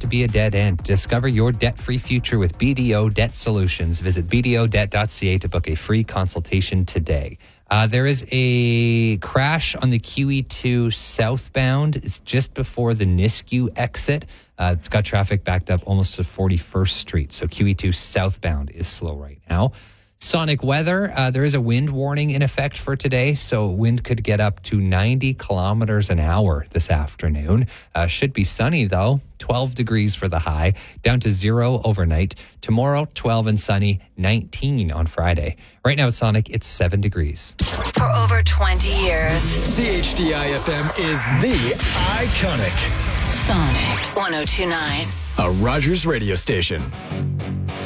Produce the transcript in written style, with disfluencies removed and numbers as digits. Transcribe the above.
be a dead end. Discover your debt-free future with BDO Debt Solutions. Visit bdodebt.ca to book a free consultation today. There is a crash on the QE2 southbound. It's just before the Nisku exit. It's got traffic backed up almost to 41st Street. So QE2 southbound is slow right now. Sonic weather, there is a wind warning in effect for today, so wind could get up to 90 kilometers an hour this afternoon. Should be sunny, though. 12 degrees for the high, down to 0 overnight. Tomorrow, 12 and sunny, 19 on Friday. Right now at Sonic, it's 7 degrees. For over 20 years, CHDI-FM is the iconic Sonic 102.9. a Rogers radio station.